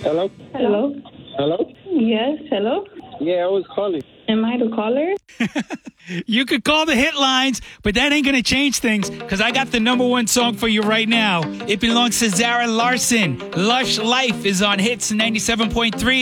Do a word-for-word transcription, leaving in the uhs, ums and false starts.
Hello? Hello? Hello? Yes, hello? Yeah, I was calling. Am I the caller? You could call the hit lines, but that ain't going to change things because I got the number one song for you right now. It belongs to Zara Larson. Lush Life is on Hits ninety-seven point three.